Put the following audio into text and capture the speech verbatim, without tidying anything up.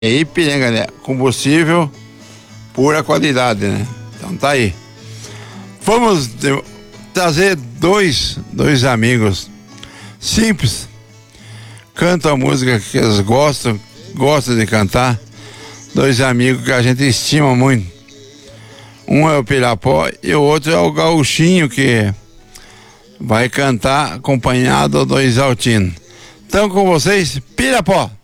É Ipiranga, né? Combustível, pura qualidade, né? Então tá aí. Vamos de, trazer dois, dois amigos simples. Cantam a música que eles gostam, gostam de cantar. Dois amigos que a gente estima muito. Um é o Pirapó e o outro é o Gauchinho, que vai cantar acompanhado do Exaltino. Então com vocês, Pirapó.